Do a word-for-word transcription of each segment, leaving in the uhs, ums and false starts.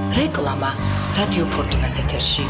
რეკლამა რადიო ფორტუნას ეთერში.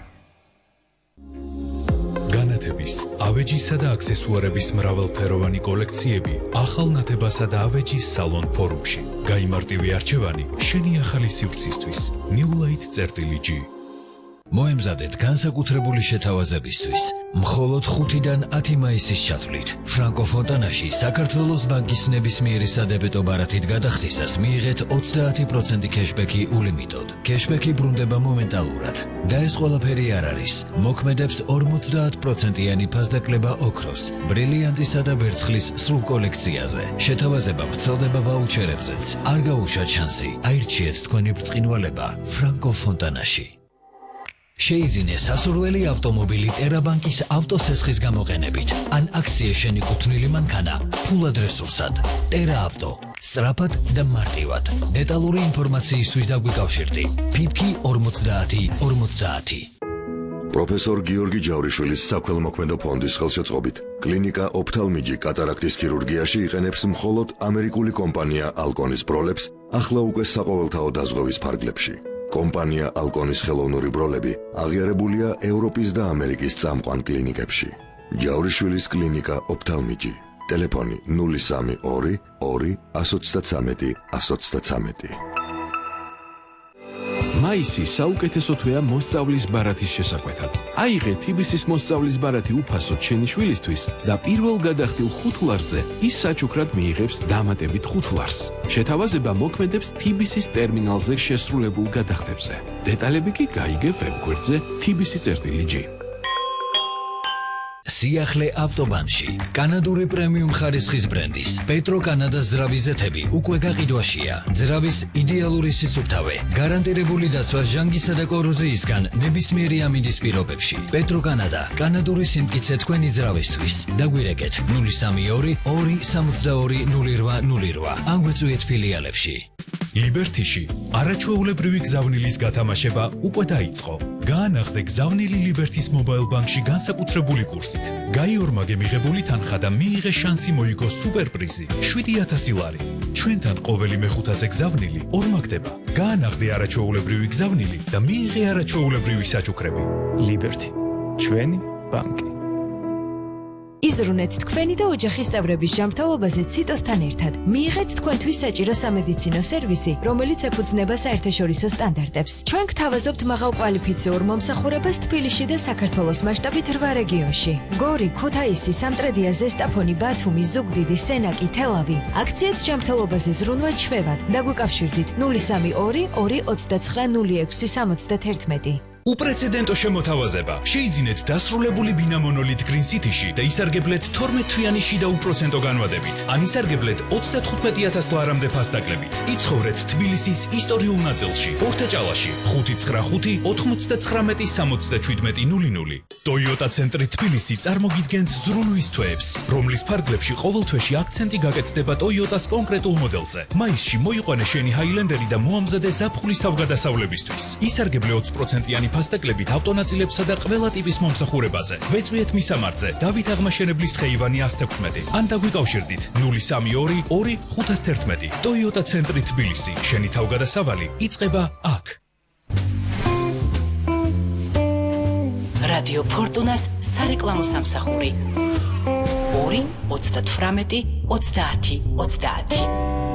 განათების, ავეჯისა და აქსესუარების მრავალფეროვანი კოლექციები ახალ ნათებასა და ავეჯის სალონ ფორუმში. გაიმარტივი არჩევანი შენი ახალი სივრცისთვის. New Light წერტილი G. მოემზადეთ განსაკუთრებული შეთავაზებისთვის. მხოლოდ ხუთიდან ათი მაისის ჩათვლით ფრანკო ფონტანაში საქართველოს ბანკის ნებისმიერი სადებეტო ბარათით გადახდისას მიიღეთ ოცდაათი პროცენტი кэშბექი ულიმიტოდ. кэშბექი ბრუნდება მომენტალურად და ეს ყველაფერი არ არის. მოქმედებს ორმოცდაათ პროცენტიანი ფასდაკლება ოქროს, ბრილიანტისა და ვერცხლის სრულ კოლექციაზე. შეთავაზება ვრცელდება ვაუჩერებზეც. არ გაუშვათ შანსი. აირჩიეთ თქვენი ბრწყინვალება ფრანკო ფონტანაში. შეიძინე სასურველი ავტომობილი ტერაბანკის ავტოსესხის გამოყენებით ან აქციის შენიკუთვნილი მანქანა ფულად რესურსად. ტერა ავტო, სწრაფად და მარტივად. დეტალური ინფორმაციისთვის დაგვიკავშირდი ფიფკი ორმოცდაათი ორმოცდაათი. პროფესორ გიორგი ჯავრიშვილის საქველმოქმედო ფონდის ხელშეწყობით კლინიკა ოფთალმიჯი კატარაქტის ქირურგიაში იყენებს მხოლოდ ამერიკული კომპანია ალკონის ბროლებს ახლა უკვე საყოველთაო დაზღვევის ფარგლებში. კომპანია ალკონის ხელოვნური ბროლები აღიარებულია ევროპის და ამერიკის წამყვან კლინიკებში. ჯავრიშვილის კლინიკა ოფთალმიჯი. ტელეფონი ნული სამი ორი ორი εκατი ოცდათვრამეტი εκατი ოცდათვრამეტი. მაისი საუკეთესო თვეა მოსწავლის ბარათის შესაკვეთად. აიღე თბილისის მოსწავლის ბარათი უფასოდ შენი შვილისთვის და პირველ გადახდილ ხუთ ლარზე ის საჩუქრად მიიღებს დამატებით ხუთ ლარს. შეთავაზება მოქმედებს თბილისის ტერმინალზე შესრულებულ გადახდებზე. დეტალები კი გაიგე ვებგვერდზე თბილისი წერტილი G. სიახლე ავტობანში კანადური პრემიუმ ხარისხის ბრენდის პეტრო კანადას ძრავის ზეთები უკვე გაყიდვაშია. ძრავის იდეალური სისუფთავე, გარანტირებული დაცვა ჟანგისა და კოროზიისგან ნებისმიერი ამინდის პირობებში. პეტრო კანადა, კანადური სიმტკიცე თქვენი ძრავისთვის. დაგვირეკეთ ნული სამი ორი ორი სამოცდაორი ნული რვა ნული რვა. ან გვეწვიეთ ფილიალებში. ლიბერთიში არაჩვეულებრივი გზავნილის გათამაშება უკვე დაიწყო. გაანახდე გზავნილი ლიბერთის მობაილ ბანკში განსაკუთრებული კურსით. გაიორმაგე მიღებული თანხა და მიიღე შანსი მოიგო სუპერპრიზი შვიდი ათასი ლარი. ჩვენთან ყოველი მეხუთაზე გზავნილი ორმაგდება. გაანახდე არაჩვეულებრივი გზავნილი და მიიღე არაჩვეულებრივი საჩუქრები. ლიბერთი, ჩვენი ბანკი. იზრუნეთ თქვენი და ოჯახის წევრების ჯანმრთელობაზე ციტოსთან ერთად. მიიღეთ თქვენთვის საჭირო სამედიცინო სერვისი, რომელიც ეფუძნება საერთაშორისო სტანდარტებს. ჩვენ გთავაზობთ მაღალკვალიფიციურ მომსახურებას თბილისში და საქართველოს მასშტაბით რვა რეგიონში. გორი, ქუთაისი, სამტრედია, ზესტაფონი, ბათუმი, ზუგდიდი, სენაკი, თელავი. აქციეთ ჯანმრთელობაზე ზრუნვა ჩვევად. დაგვიკავშირდით ნული სამი ორი ორი ოცდაცხრა ნული ექვსი სამოცდათერთმეტი. უპრეცედენტო შემოთავაზება. შეიძინეთ დასრულებული ბინა მონოლით Green City-ში და ისარგებლეთ თორმეტ თვიანი შიდა უპროცენტო განვადებით. ან ისარგებლეთ ოცდათხუთმეტი ათას ლარამდე ფასდაკლებით. იცხოვრეთ თბილისის ისტორიულ ნაწილში, ორთაჭალაში, ხუთი ცხრა ხუთი ოთხმოცდაცხრამეტი სამოცდაშვიდმეტი ნული ნული. Toyota ცენტრი თბილისი წარმოგიდგენთ ზრუნვის თვეებს, რომლის ფარგლებში ყოველ თვეში აქცენტი გაკეთდება Toyota-ს კონკრეტულ მოდელზე. მაისში მოიყვანე შენი Highlander-ი და მოამზადე ზაფხულის თავგადასავლებისთვის. ისარგებლე ოცი პროცენტიანი ფასდაკლებით ავტონაწილებსა და ყველა ტიპის მომსახურებაზე. ვეწვიეთ მისამართზე დავით აღმაშენებლის ხეივანი ათას თექვსმეტი. ან დაგვიკავშირდით ნული სამი ორი ორი ხუთას თერთმეტი. Toyota ცენტრი თბილისი. შენი თავგადასავალი იწყება აქ. რადიო ფორტუნას სარეკლამო სამსახური ორი ოცდათვრამეტი ოცდაათი ოცდაათი.